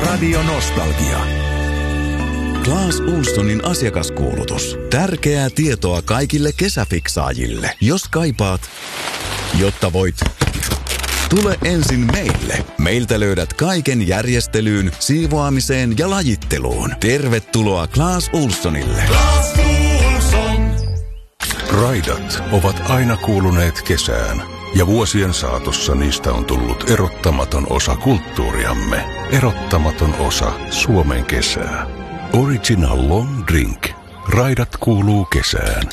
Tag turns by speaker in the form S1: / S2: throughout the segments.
S1: Radio Nostalgia. Clas Ohlsonin asiakaskuulutus. Tärkeää tietoa kaikille kesäfiksaajille. Jos kaipaat, jotta voit, tule ensin meille. Meiltä löydät kaiken järjestelyyn, siivoamiseen ja lajitteluun. Tervetuloa Clas Ohlsonille.
S2: Clas Ohlson.
S3: Raidat ovat aina kuuluneet kesään, ja vuosien saatossa niistä on tullut erottamaton osa kulttuuriamme. Erottamaton osa Suomen kesää. Original Long Drink. Raidat kuuluu kesään.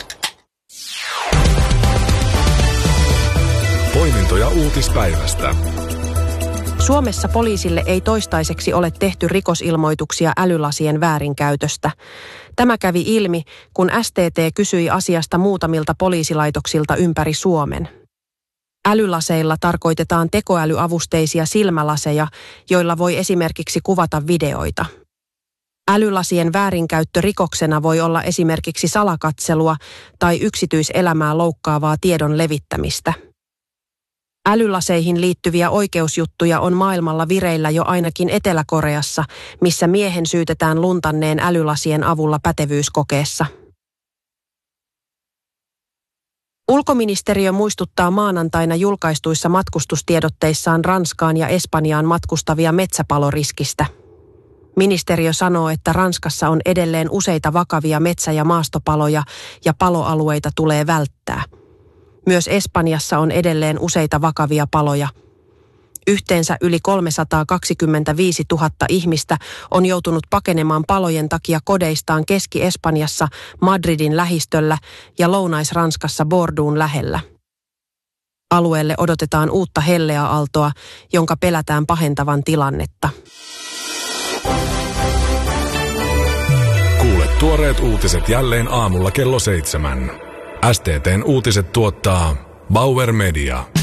S2: Poimintoja uutispäivästä.
S4: Suomessa poliisille ei toistaiseksi ole tehty rikosilmoituksia älylasien väärinkäytöstä. Tämä kävi ilmi, kun STT kysyi asiasta muutamilta poliisilaitoksilta ympäri Suomen. Älylaseilla tarkoitetaan tekoälyavusteisia silmälaseja, joilla voi esimerkiksi kuvata videoita. Älylasien väärinkäyttö rikoksena voi olla esimerkiksi salakatselua tai yksityiselämää loukkaavaa tiedon levittämistä. Älylaseihin liittyviä oikeusjuttuja on maailmalla vireillä jo ainakin Etelä-Koreassa, missä miehen syytetään luntanneen älylasien avulla pätevyyskokeessa. Ulkoministeriö muistuttaa maanantaina julkaistuissa matkustustiedotteissaan Ranskaan ja Espanjaan matkustavia metsäpaloriskistä. Ministeriö sanoo, että Ranskassa on edelleen useita vakavia metsä- ja maastopaloja ja paloalueita tulee välttää. Myös Espanjassa on edelleen useita vakavia paloja. Yhteensä yli 325 000 ihmistä on joutunut pakenemaan palojen takia kodeistaan Keski-Espanjassa, Madridin lähistöllä ja Lounais-Ranskassa Bordeauxn lähellä. Alueelle odotetaan uutta helleäaaltoa, jonka pelätään pahentavan tilannetta.
S2: Kuule tuoreet uutiset jälleen aamulla kello 7. STT:n uutiset tuottaa Bauer Media.